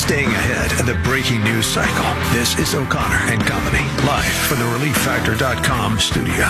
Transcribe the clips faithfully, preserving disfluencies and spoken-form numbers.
Staying ahead of the breaking news cycle. This is O'Connor and Company, live from the relief factor dot com studio.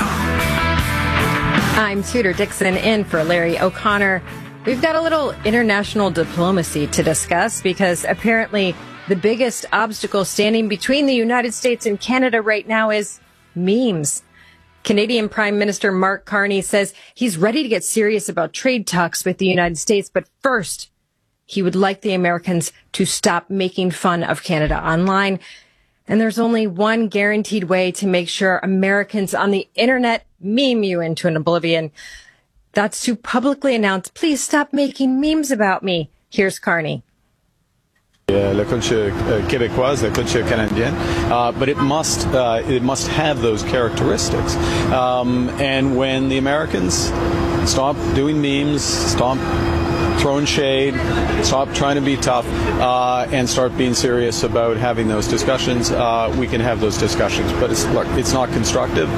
I'm Tudor Dixon in for Larry O'Connor. We've got a little international diplomacy to discuss because apparently the biggest obstacle standing between the United States and Canada right now is memes. Canadian Prime Minister Mark Carney says he's ready to get serious about trade talks with the United States, but first, he would like the Americans to stop making fun of Canada online. And there's only one guaranteed way to make sure Americans on the internet meme you into an oblivion. That's to publicly announce, please stop making memes about me. Here's Carney. Uh, la culture uh, québécoise, la culture canadienne, uh, but it must uh, it must have those characteristics. Um, and when the Americans stop doing memes, stop throwing shade, stop trying to be tough, uh, and start being serious about having those discussions, uh, we can have those discussions. But it's, look, it's not constructive.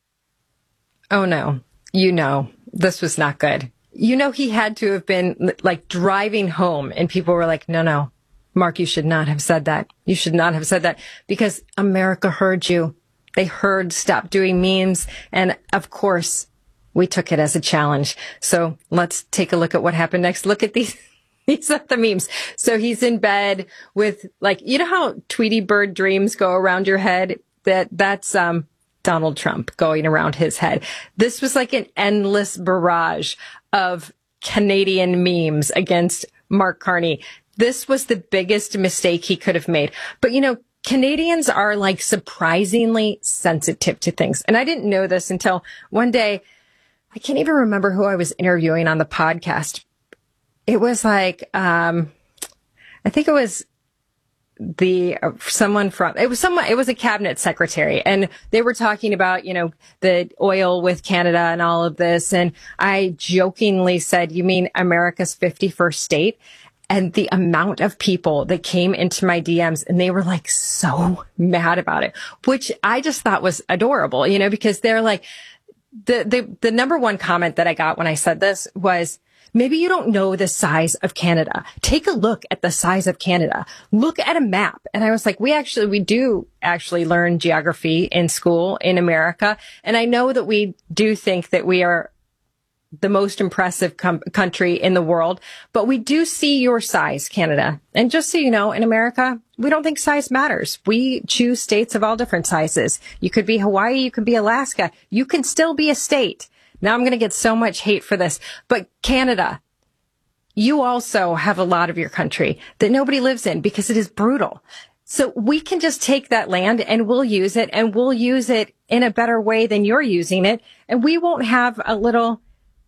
Oh no, you know, this was not good. You know, he had to have been like driving home and people were like, no, no. Mark, you should not have said that. You should not have said that because America heard you. They heard stop doing memes. And of course, we took it as a challenge. So let's take a look at what happened next. Look at these. These are the memes. So he's in bed with like, you know how Tweety Bird dreams go around your head? That that's, um, Donald Trump going around his head. This was like an endless barrage of Canadian memes against Mark Carney. This was the biggest mistake he could have made. But, you know, Canadians are like surprisingly sensitive to things. And I didn't know this until one day, I can't even remember who I was interviewing on the podcast. It was like, um, I think it was the, uh, someone from, it was someone, it was a cabinet secretary. And they were talking about, you know, the oil with Canada and all of this. And I jokingly said, you mean America's fifty-first state? And the amount of people that came into my D Ms and they were like so mad about it, which I just thought was adorable, you know, because they're like, the, the, the number one comment that I got when I said this was, maybe you don't know the size of Canada. Take a look at the size of Canada. Look at a map. And I was like, we actually, we do actually learn geography in school in America. And I know that we do think that we are the most impressive com- country in the world, but we do see your size, Canada. And just so you know, in America, we don't think size matters. We choose states of all different sizes. You could be Hawaii, you could be Alaska. You can still be a state. Now I'm going to get so much hate for this, but Canada, you also have a lot of your country that nobody lives in because it is brutal. So we can just take that land and we'll use it and we'll use it in a better way than you're using it. And we won't have a little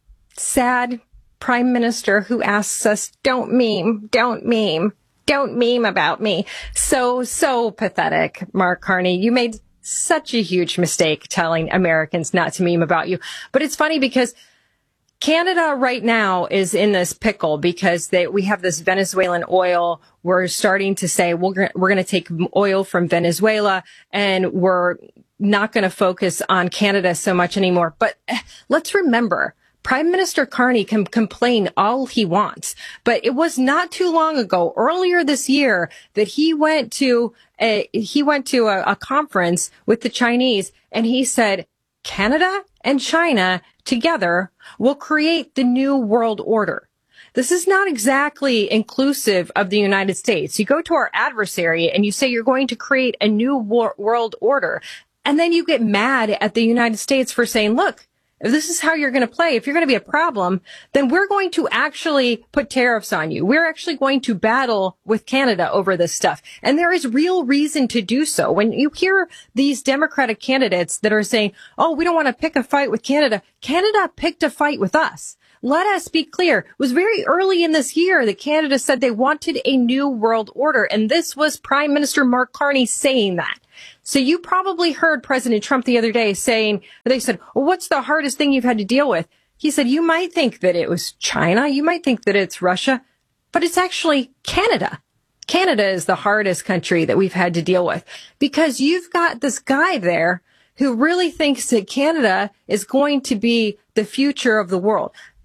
sad prime minister who asks us, don't meme, don't meme, don't meme about me. So, so pathetic, Mark Carney. You made such a huge mistake telling Americans not to meme about you. But it's funny because Canada right now is in this pickle because they, we have this Venezuelan oil. We're starting to say we're, we're going to take oil from Venezuela and we're not going to focus on Canada so much anymore. But let's remember, Prime Minister Carney can complain all he wants, but it was not too long ago, earlier this year, that he went to a, he went to a, a conference with the Chinese and he said, Canada and China together will create the new world order. This is not exactly inclusive of the United States. You go to our adversary and you say you're going to create a new wor- world order, and then you get mad at the United States for saying, look, if this is how you're going to play, if you're going to be a problem, then we're going to actually put tariffs on you. We're actually going to battle with Canada over this stuff. And there is real reason to do so. When you hear these Democratic candidates that are saying, oh, we don't want to pick a fight with Canada, Canada picked a fight with us. Let us be clear. It was very early in this year that Canada said they wanted a new world order. And this was Prime Minister Mark Carney saying that. So you probably heard President Trump the other day saying, they said, well, what's the hardest thing you've had to deal with? He said, you might think that it was China. You might think that it's Russia, but it's actually Canada. Canada is the hardest country that we've had to deal with because you've got this guy there who really thinks that Canada is going to be the future of the world.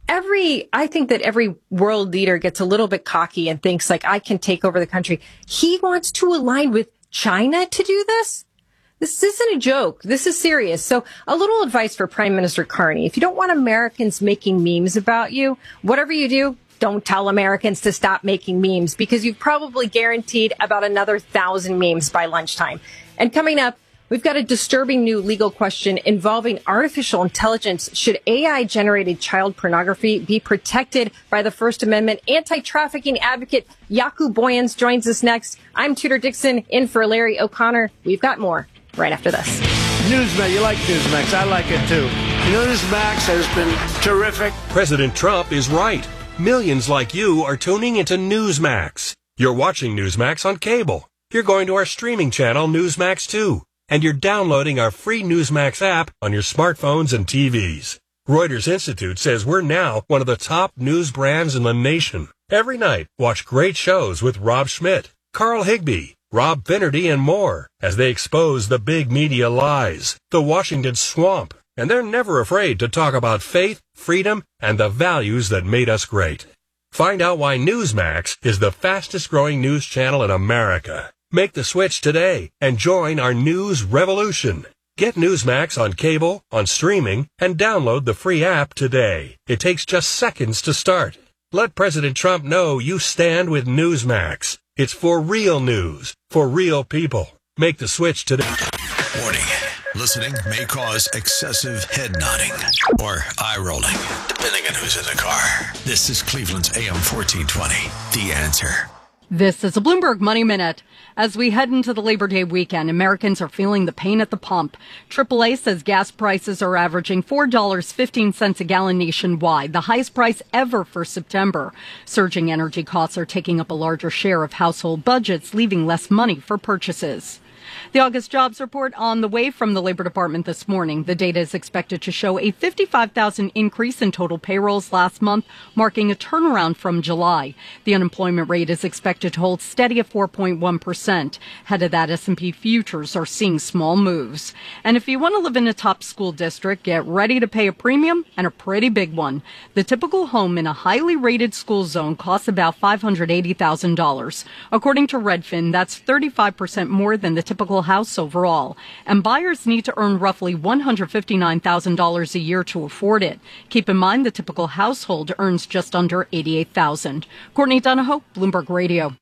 every, I think that every world leader gets a little bit cocky and thinks like, I can take over the country. He wants to align with China to do this. This isn't a joke. This is serious. So a little advice for Prime Minister Carney. If you don't want Americans making memes about you, whatever you do, don't tell Americans to stop making memes, because you've probably guaranteed about another thousand memes by lunchtime. And coming up, we've got a disturbing new legal question involving artificial intelligence. Should A I-generated child pornography be protected by the First Amendment? Anti-trafficking advocate Jaco Booyens joins us next. I'm Tudor Dixon, in for Larry O'Connor. We've got more right after this. Newsmax, you like Newsmax. I like it too. You know, Newsmax has been terrific. President Trump is right. Millions like you are tuning into Newsmax. You're watching Newsmax on cable. You're going to our streaming channel, Newsmax two. And you're downloading our free Newsmax app on your smartphones and T Vs. Reuters Institute says we're now one of the top news brands in the nation. Every night, watch great shows with Rob Schmidt, Carl Higbie, Rob Finnerty, and more as they expose the big media lies, the Washington swamp. And they're never afraid to talk about faith, freedom, and the values that made us great. Find out why Newsmax is the fastest growing news channel in America. Make the switch today and join our news revolution. Get Newsmax on cable, on streaming, and download the free app today. It takes just seconds to start. Let President Trump know you stand with Newsmax. It's for real news, for real people. Make the switch today. Warning. Listening may cause excessive head nodding or eye rolling, depending on who's in the car. This is Cleveland's A M fourteen twenty. The Answer. This is a Bloomberg Money Minute. As we head into the Labor Day weekend, Americans are feeling the pain at the pump. triple A says gas prices are averaging four dollars and fifteen cents a gallon nationwide, the highest price ever for September. Surging energy costs are taking up a larger share of household budgets, leaving less money for purchases. The August jobs report on the way from the Labor Department this morning. The data is expected to show a fifty-five thousand increase in total payrolls last month, marking a turnaround from July. The unemployment rate is expected to hold steady at four point one percent. Ahead of that, S and P futures are seeing small moves. And if you want to live in a top school district, get ready to pay a premium, and a pretty big one. The typical home in a highly rated school zone costs about five hundred eighty thousand dollars. According to Redfin, that's thirty-five percent more than the typical house overall, and buyers need to earn roughly one hundred fifty-nine thousand dollars a year to afford it. Keep in mind the typical household earns just under eighty-eight thousand dollars. Courtney Donahoe, Bloomberg Radio.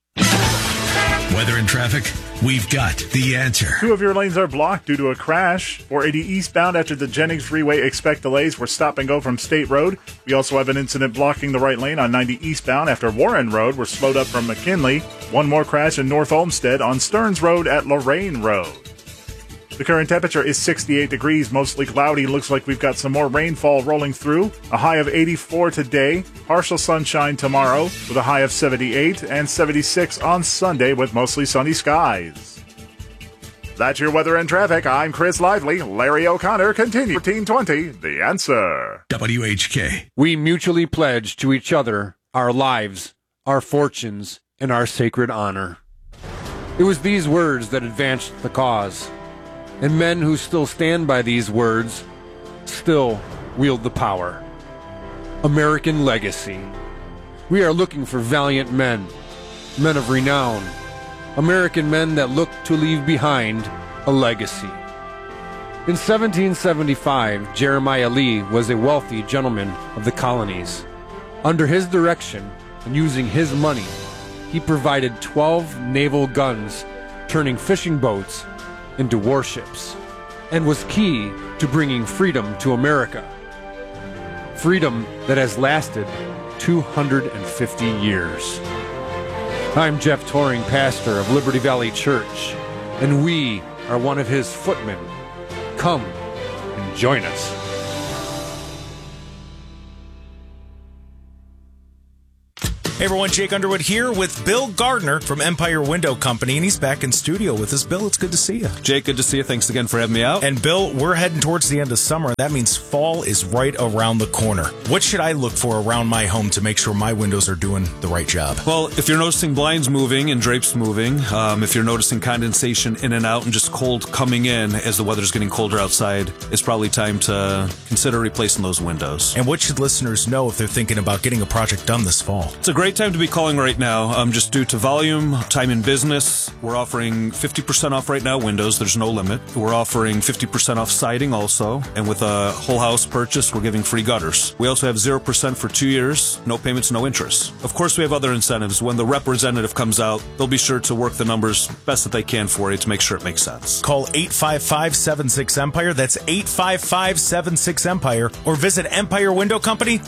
Weather and traffic, we've got the answer. Two of your lanes are blocked due to a crash. four eighty eastbound after the Jennings Freeway, expect delays. We're stop and go from State Road. We also have an incident blocking the right lane on ninety eastbound after Warren Road. We're slowed up from McKinley. One more crash in North Olmsted on Stearns Road at Lorraine Road. The current temperature is sixty-eight degrees, mostly cloudy. Looks like we've got some more rainfall rolling through. A high of eighty-four today, partial sunshine tomorrow with a high of seventy-eight, and seventy-six on Sunday with mostly sunny skies. That's your weather and traffic. I'm Chris Lively. Larry O'Connor, continue. fourteen twenty, The Answer. W H K. We mutually pledge to each other our lives, our fortunes, and our sacred honor. It was these words that advanced the cause. And men who still stand by these words still wield the power. American legacy. We are looking for valiant men, men of renown, American men that look to leave behind a legacy. In seventeen seventy-five, Jeremiah Lee was a wealthy gentleman of the colonies. Under his direction and using his money, he provided twelve naval guns, turning fishing boats into warships, and was key to bringing freedom to America. Freedom that has lasted two hundred fifty years. I'm Jeff Toring, pastor of Liberty Valley Church, and we are one of his footmen. Come and join us. Hey everyone, Jake Underwood here with Bill Gardner from Empire Window Company, and he's back in studio with us. Bill, it's good to see you. Jake, good to see you. Thanks again for having me out. And Bill, we're heading towards the end of summer. That means fall is right around the corner. What should I look for around my home to make sure my windows are doing the right job? Well, if you're noticing blinds moving and drapes moving, um, if you're noticing condensation in and out and just cold coming in as the weather's getting colder outside, it's probably time to consider replacing those windows. And what should listeners know if they're thinking about getting a project done this fall? It's a great time to be calling right now, um, just due to volume, time in business. We're offering fifty percent off right now windows. There's no limit. We're offering fifty percent off siding also. And with a whole house purchase, we're giving free gutters. We also have zero percent for two years, no payments, no interest. Of course, we have other incentives. When the representative comes out, they'll be sure to work the numbers best that they can for you to make sure it makes sense. Call eight five five, seven six, EMPIRE. That's eight five five, seven six, EMPIRE. Or visit empire window company